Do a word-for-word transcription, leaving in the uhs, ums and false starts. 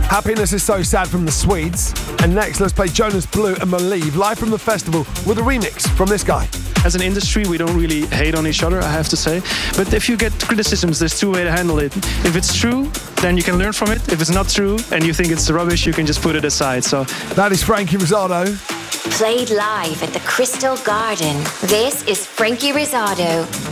Happiness is So Sad from the Swedes. And next, let's play Jonas Blue and Believe live from the festival with a remix from this guy. As an industry, we don't really hate on each other, I have to say. But if you get criticisms, there's two ways to handle it. If it's true, then you can learn from it. If it's not true and you think it's rubbish, you can just put it aside. So that is Frankie Rizzardo. Played live at the Crystal Garden. This is Frankie Rizzardo.